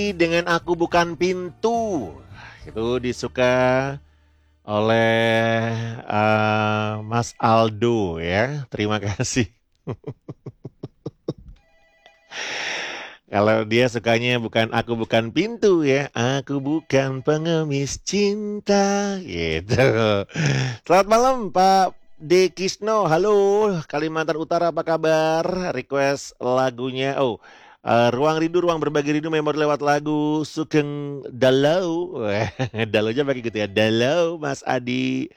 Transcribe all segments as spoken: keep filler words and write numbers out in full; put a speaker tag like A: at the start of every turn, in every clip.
A: Dengan Aku Bukan Pintu. Itu disuka oleh uh, Mas Aldo ya. Terima kasih. Kalau dia sukanya bukan Aku Bukan Pintu ya, aku bukan pengemis cinta gitu. Selamat malam Pak De Kisno, halo Kalimantan Utara, apa kabar? Request lagunya, oh uh, Ruang Rindu, Ruang Berbagi Rindu, memori lewat lagu Sugeng Dalau. Dalaunya pakai gitu ya, Dalau Mas Adi.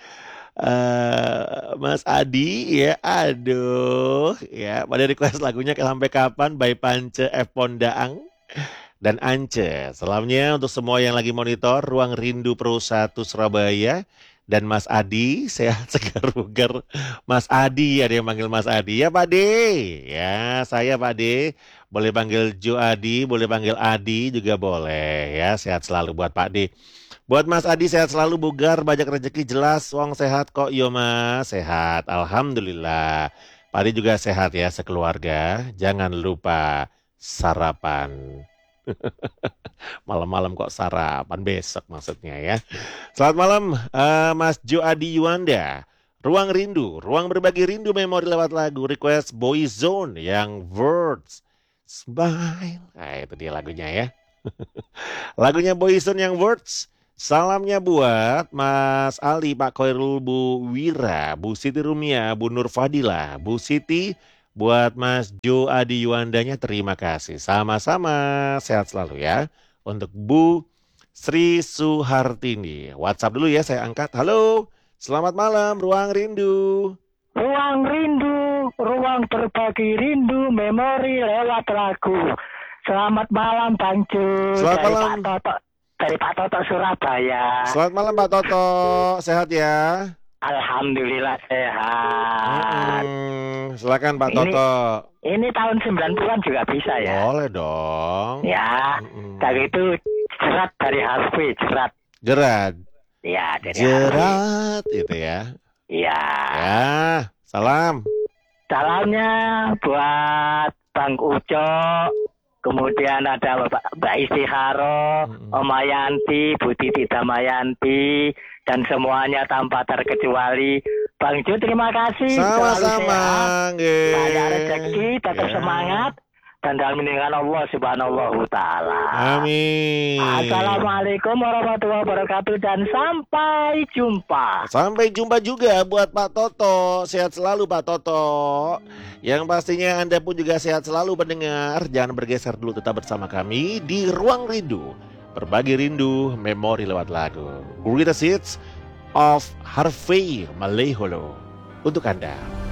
A: Uh, Mas Adi ya, aduh ya, pada request lagunya sampai kapan by Pance F Pondaang dan Ance. Salamnya untuk semua yang lagi monitor Ruang Rindu Pro satu Surabaya. Dan Mas Adi, sehat segar bugar. Mas Adi, ada yang manggil Mas Adi. Ya Pak D, ya saya Pak D. Boleh panggil Jo Adi, boleh panggil Adi juga boleh ya. Sehat selalu buat Pak D. Buat Mas Adi, sehat selalu, bugar, banyak rezeki, jelas, wong sehat kok. Yo Mas, sehat, alhamdulillah. Pak Adi juga sehat ya sekeluarga. Jangan lupa sarapan. Malam-malam kok sarapan, besok maksudnya ya. Selamat malam uh, Mas Jo Adi Yuanda. Ruang Rindu, Ruang Berbagi Rindu, memori lewat lagu. Request Boyzone yang Words Smile. Nah itu dia lagunya ya. Lagunya Boyzone yang Words. Salamnya buat Mas Ali, Pak Khairul, Bu Wira, Bu Siti Rumia, Bu Nur Fadila, Bu Siti. Buat Mas Jo Adi Yuandanya terima kasih. Sama-sama, sehat selalu ya. Untuk Bu Sri Suhartini. WhatsApp dulu ya, saya angkat. Halo, selamat malam Ruang Rindu.
B: Ruang Rindu, Ruang Berbagi Rindu, memori lewat lagu. Selamat malam Bang Jo.
A: Selamat
B: dari
A: malam.
B: Pak Toto, dari Pak Toto Surabaya.
A: Selamat malam Pak Toto, sehat ya?
B: Alhamdulillah sehat.
A: Hmm, silakan Pak
B: Ini-
A: Toto.
B: Ini tahun sembilan puluhan juga bisa ya?
A: Boleh dong.
B: Ya,
A: Mm-mm.
B: dari itu jerat dari Harvey, jerat.
A: Jerat.
B: Ya, dari Harvey.
A: Jerat itu ya.
B: Ya.
A: Ya, salam.
B: Salamnya buat Bang Uco, kemudian ada Bapak Mbak Istiharo,
A: Mm-mm.
B: Om Mayanti, Bu Titi Damayanti, dan semuanya tanpa terkecuali. Bang Jo, terima kasih. Selalu
A: Sama-sama.
B: sehat,
A: nggih.
B: banyak rezeki, tetap
A: Ya.
B: semangat, dan dalam lindungan Allah Subhanahu wa Ta'ala.
A: Amin.
B: Assalamualaikum warahmatullahi wabarakatuh, dan sampai jumpa.
A: Sampai jumpa juga buat Pak Toto. Sehat selalu Pak Toto. Yang pastinya Anda pun juga sehat selalu pendengar. Jangan bergeser dulu, tetap bersama kami di Ruang Rindu. Berbagi rindu, memori lewat lagu. Greatest Hits of Harvey Maleholo untuk Anda.